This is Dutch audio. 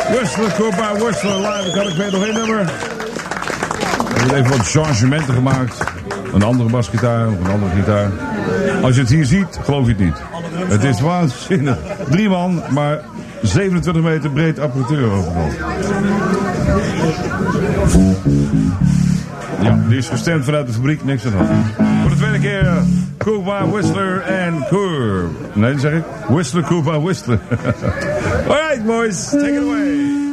Whistler, Cooper, Whistler live. Kan ik weet nog één nummer. Er wordt even wat changementen gemaakt. Een andere basgitaar of een andere gitaar. Als je het hier ziet, geloof je het niet. Het is waanzinnig. 3 man, maar 27 meter breed apparatuur overal. Ja, die is gestemd vanuit de fabriek, niks aan de hand. Voor de tweede keer, Cooper, Whistler en Coor. Nee, dan zeg ik Whistler, Cooper, Whistler. Alright boys, take it away.